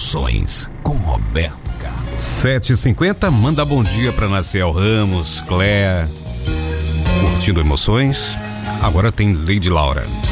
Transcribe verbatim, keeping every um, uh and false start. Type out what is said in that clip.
Emoções, com Roberto Carlos. sete e cinquenta, manda bom dia para Naciel Ramos, Cléa. Curtindo Emoções. Agora tem Lady Laura.